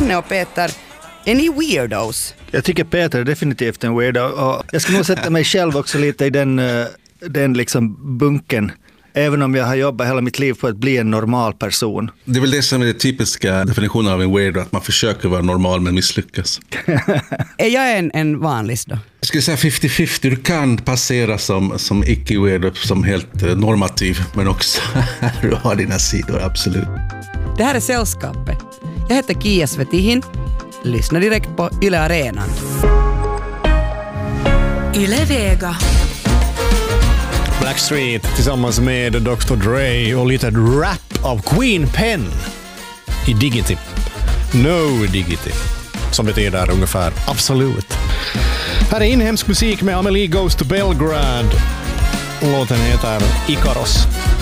Janne och Peter, är ni weirdos? Jag tycker Peter är definitivt en weirdo. Och jag ska nog sätta mig själv också lite i den liksom bunken. Även om jag har jobbat hela mitt liv på att bli en normal person. Det är väl det som är den typiska definitionen av en weirdo, att man försöker vara normal men misslyckas. Är jag en vanlis då? Jag skulle säga 50-50. Du kan passera som icke-weirdo, som helt normativ, men också du har dina sidor, absolut. Det här är Sällskapet. Jag heter Kia Svetihin. Lyssna direkt på Yle Arenan. Yle Vega. Blackstreet tillsammans med Dr. Dre och lite rap av Queen Pen i Digitip. No Digitip, som betyder ungefär absolut. Här är inhemsk musik med Amelie Goes to Belgrade. Låten heter Ikaros.